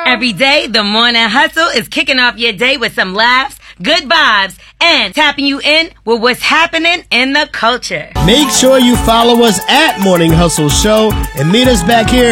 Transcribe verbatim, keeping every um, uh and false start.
Every day, the Morning Hustle is kicking off your day with some laughs, good vibes, and tapping you in with what's happening in the culture. Make sure you follow us at Morning Hustle Show and meet us back here